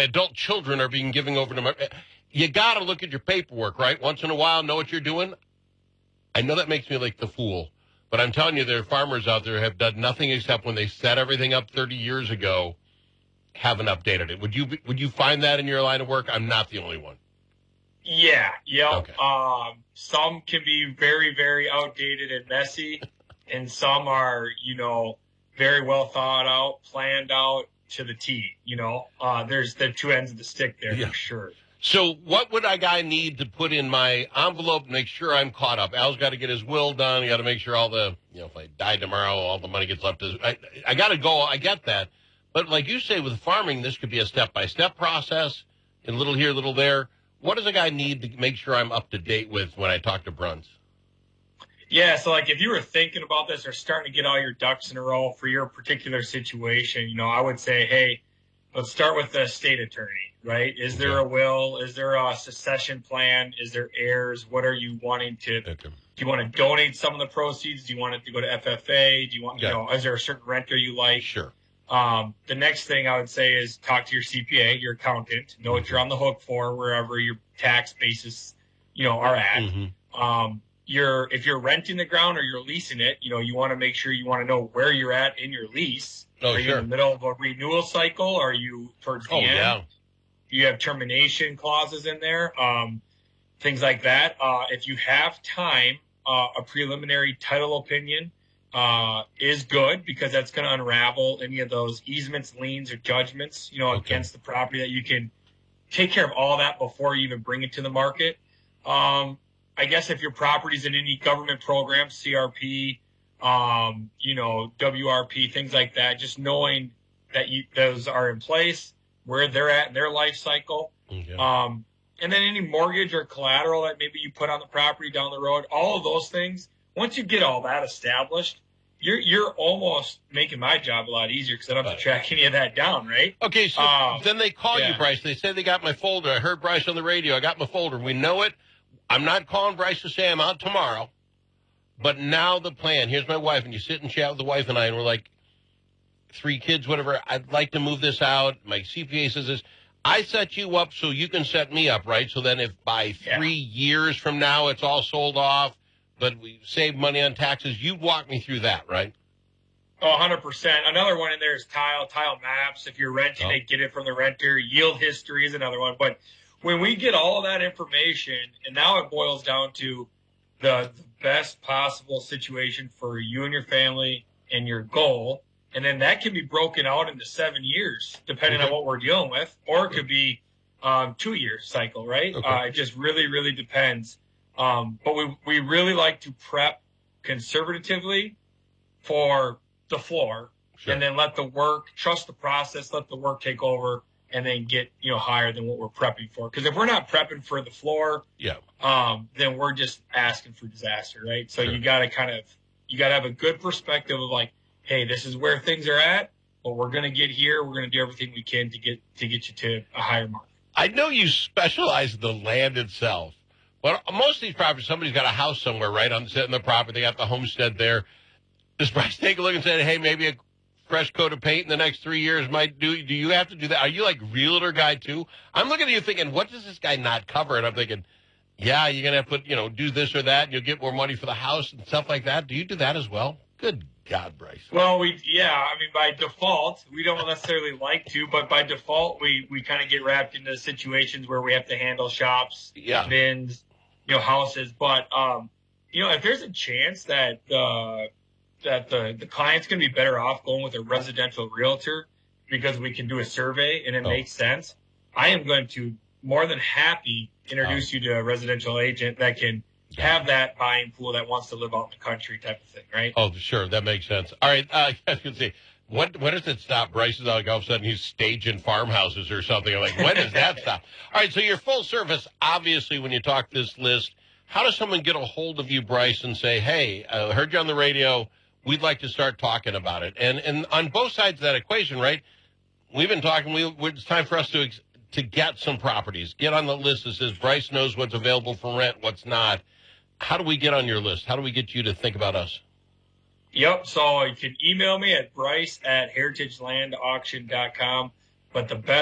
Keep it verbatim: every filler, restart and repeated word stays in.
adult children are being given over to my. You got to look at your paperwork, right? Once in a while, know what you're doing. I know that makes me like the fool, but I'm telling you, there are farmers out there who have done nothing except when they set everything up thirty years ago, haven't updated it. Would you would you find that in your line of work? I'm not the only one. Yeah, yeah. Okay. Um, some can be very, very outdated and messy, and some are, you know, very well thought out, planned out to the T. You know, uh, there's the two ends of the stick there Yeah. for sure. So what would a guy need to put in my envelope to make sure I'm caught up? Al's got to get his will done. He got to make sure all the, you know, if I die tomorrow, all the money gets left. To, I, I got to go. I get that. But like you say, with farming, this could be a step-by-step process, and little here, little there. What does a guy need to make sure I'm up to date with when I talk to Bruns? Yeah, so like if you were thinking about this or starting to get all your ducks in a row for your particular situation, you know, I would say, hey, let's start with the state attorney, right? Is there a will? Is there a succession plan? Is there heirs? What are you wanting to, Okay. do you want to donate some of the proceeds? Do you want it to go to F F A? Do you want, Yeah. you know, is there a certain renter you like? Sure. Um, the next thing I would say is talk to your C P A, your accountant, know what you're on the hook for wherever your tax basis, you know, are at. Mm-hmm. Um, you're, if you're renting the ground or you're leasing it, you know, you want to make sure you want to know where you're at in your lease. Oh, are you sure. in the middle of a renewal cycle? Are you towards the Oh, end? yeah. Do you have termination clauses in there? Um, things like that. Uh, if you have time, uh, a preliminary title opinion uh, is good because that's going to unravel any of those easements, liens, or judgments, you know, Okay. against the property, that you can take care of all that before you even bring it to the market. Um, I guess if your property's in any government program, C R P, um, you know, W R P, things like that, just knowing that you, those are in place, where they're at in their life cycle. Okay. Um, and then any mortgage or collateral that maybe you put on the property down the road, all of those things, once you get all that established, you're you're almost making my job a lot easier because I don't have to track any of that down, right? Okay, so Um, then they call yeah. you, Bryce. They say they got my folder. I heard Bryce on the radio. I got my folder. We know it. I'm not calling Bryce to say I'm out tomorrow. But now the plan. Here's my wife, and you sit and chat with the wife and I, and we're like, three kids, whatever. I'd like to move this out. My C P A says this. I set you up so you can set me up, right? So then if by three Yeah. years from now it's all sold off, but we save money on taxes, you walk me through that, right? Oh, one hundred percent. Another one in there is tile, tile maps. If you're renting Oh. it, get it from the renter. Yield history is another one. But when we get all of that information, and now it boils down to the, the best possible situation for you and your family and your goal, and then that can be broken out into seven years, depending Okay. on what we're dealing with, or it could be um, two-year cycle, right? Okay. Uh, it just really, really depends. Um, but we, we really like to prep conservatively for the floor, Sure. and then let the work, trust the process, let the work take over, and then get, you know, higher than what we're prepping for. Because if we're not prepping for the floor, Yeah. um, then we're just asking for disaster, right? So Sure. you got to kind of, you got to have a good perspective of like, hey, this is where things are at, but we're going to get here. We're going to do everything we can to get, to get you to a higher mark. I know you specialize in the land itself, but most of these properties, somebody's got a house somewhere, right, on the, the property. They got the homestead there. Does Bryce take a look and say, hey, maybe a fresh coat of paint in the next three years might do? Do you have to do that? Are you like realtor guy too? I'm looking at you thinking, what does this guy not cover? And I'm thinking, yeah, you're going to have to put, you know, do this or that, and you'll get more money for the house and stuff like that. Do you do that as well? Good God, Bryce. Well, we, yeah, I mean, by default, we don't necessarily like to, but by default, we, we kind of get wrapped into situations where we have to handle shops, Yeah. bins, you know, houses. But, um, you know, if there's a chance that, uh, that the, the client's going to be better off going with a residential realtor because we can do a survey and it Oh. makes sense, I am going to more than happy introduce you to a residential agent that can have that buying pool that wants to live out in the country type of thing, right? Oh, sure. That makes sense. All right. Uh, I was going to say, what, when does it stop? Bryce is like all of a sudden he's staging farmhouses or something. I'm like, when does that stop? All right. So you're full service, obviously, when you talk this list. How does someone get a hold of you, Bryce, and say, hey, I heard you on the radio. We'd like to start talking about it. And and on both sides of that equation, right, we've been talking, we, it's time for us to to get some properties. Get on the list that says Bryce knows what's available for rent, what's not. How do we get on your list? How do we get you to think about us? Yep. So you can email me at Bryce at heritage land auction dot com. But the best